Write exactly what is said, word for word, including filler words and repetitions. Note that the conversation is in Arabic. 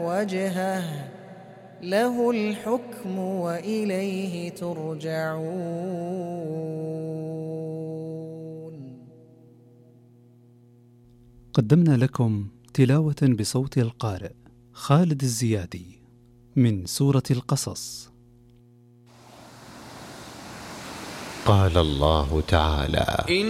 وجهه له الحكم وإليه ترجعون. قدمنا لكم تلاوة بصوت القارئ خالد الزيادي من سورة القصص. قال الله تعالى: